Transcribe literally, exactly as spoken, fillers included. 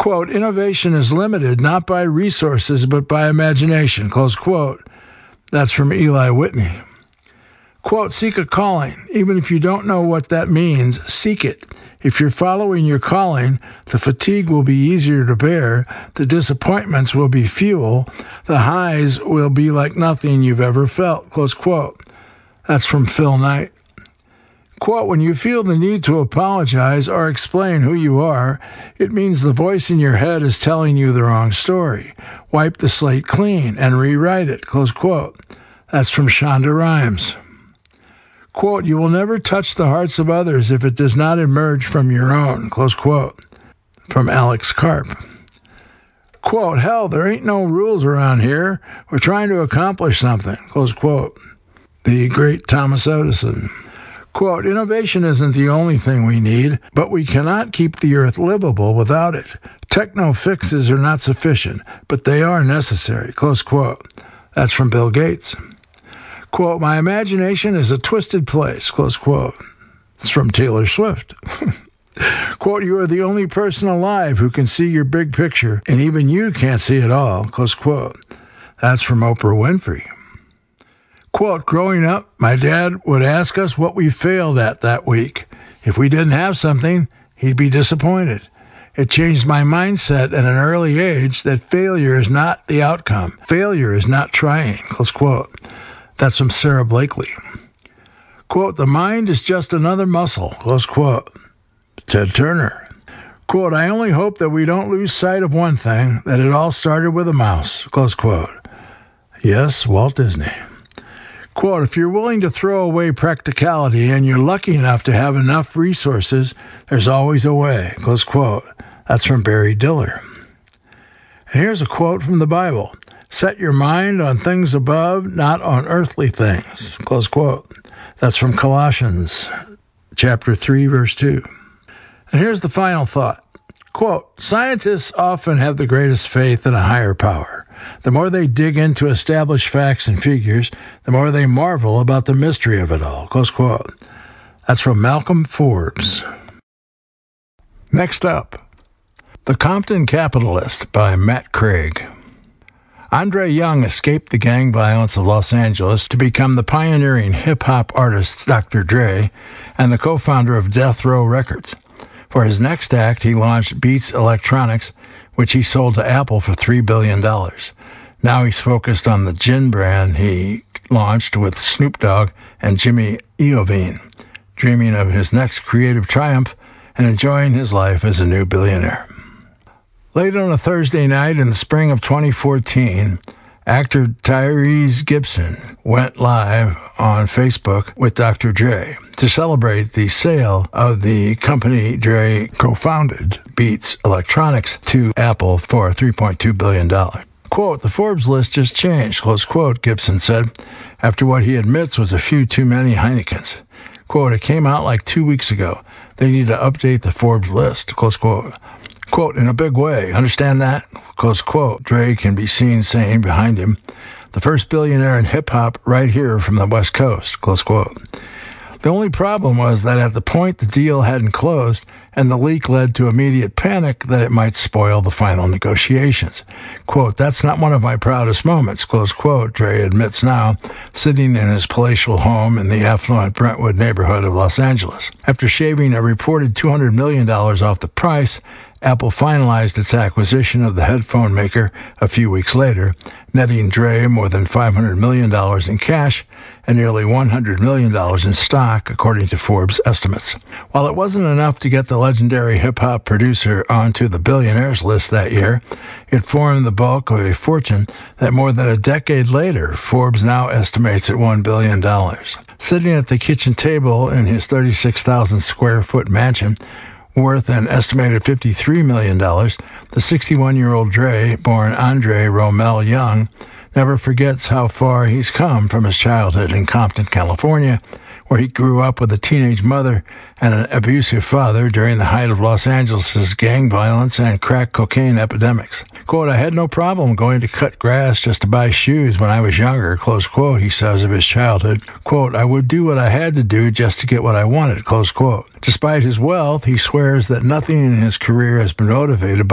Quote, innovation is limited not by resources but by imagination, close quote. That's from Eli Whitney. Quote, seek a calling. Even if you don't know what that means, seek it. If you're following your calling, the fatigue will be easier to bear, the disappointments will be fuel, the highs will be like nothing you've ever felt, close quote. That's from Phil Knight. Quote, when you feel the need to apologize or explain who you are, it means the voice in your head is telling you the wrong story. Wipe the slate clean and rewrite it, close quote. That's from Shonda Rhimes. Quote, you will never touch the hearts of others if it does not emerge from your own, close quote, from Alex Karp. Quote, hell, there ain't no rules around here. We're trying to accomplish something, close quote. The great Thomas Edison. Quote, innovation isn't the only thing we need, but we cannot keep the earth livable without it. Techno fixes are not sufficient, but they are necessary, close quote. That's from Bill Gates. Quote, my imagination is a twisted place, close quote. It's from Taylor Swift. Quote, you are the only person alive who can see your big picture, and even you can't see it all, close quote. That's from Oprah Winfrey. Quote, growing up, my dad would ask us what we failed at that week. If we didn't have something, he'd be disappointed. It changed my mindset at an early age that failure is not the outcome. Failure is not trying, close quote. That's from Sarah Blakely. Quote, the mind is just another muscle, close quote. Ted Turner. Quote, I only hope that we don't lose sight of one thing, that it all started with a mouse, close quote. Yes, Walt Disney. Quote, if you're willing to throw away practicality and you're lucky enough to have enough resources, there's always a way, close quote. That's from Barry Diller. And here's a quote from the Bible. Set your mind on things above, not on earthly things, close quote. That's from Colossians chapter three, verse two. And here's the final thought. Quote, scientists often have the greatest faith in a higher power. The more they dig into established facts and figures, the more they marvel about the mystery of it all, close quote. That's from Malcolm Forbes. Next up, The Compton Capitalist by Matt Craig. Andre Young escaped the gang violence of Los Angeles to become the pioneering hip-hop artist Doctor Dre and the co-founder of Death Row Records. For his next act, he launched Beats Electronics, which he sold to Apple for three billion dollars. Now he's focused on the gin brand he launched with Snoop Dogg and Jimmy Iovine, dreaming of his next creative triumph and enjoying his life as a new billionaire. Late on a Thursday night in the spring of twenty fourteen, actor Tyrese Gibson went live on Facebook with Doctor Dre to celebrate the sale of the company Dre co-founded, Beats Electronics, to Apple for three point two billion dollars. Quote, the Forbes list just changed, close quote, Gibson said, after what he admits was a few too many Heinekens. Quote, it came out like two weeks ago. They need to update the Forbes list, close quote. Quote, in a big way, understand that? Close quote. Dre can be seen saying behind him, the first billionaire in hip-hop right here from the West Coast, close quote. The only problem was that at the point the deal hadn't closed, and the leak led to immediate panic that it might spoil the final negotiations. Quote, that's not one of my proudest moments, close quote, Dre admits now, sitting in his palatial home in the affluent Brentwood neighborhood of Los Angeles. After shaving a reported two hundred million dollars off the price, Apple finalized its acquisition of the headphone maker a few weeks later, netting Dre more than five hundred million dollars in cash and nearly one hundred million dollars in stock, according to Forbes estimates. While it wasn't enough to get the legendary hip-hop producer onto the billionaires list that year, it formed the bulk of a fortune that more than a decade later, Forbes now estimates at one billion dollars. Sitting at the kitchen table in his thirty-six thousand square foot mansion, worth an estimated fifty-three million dollars, the sixty-one-year-old Dre, born Andre Romel Young, never forgets how far he's come from his childhood in Compton, California, where he grew up with a teenage mother and an abusive father during the height of Los Angeles' gang violence and crack cocaine epidemics. Quote, I had no problem going to cut grass just to buy shoes when I was younger, close quote, he says of his childhood. Quote, I would do what I had to do just to get what I wanted, close quote. Despite his wealth, he swears that nothing in his career has been motivated by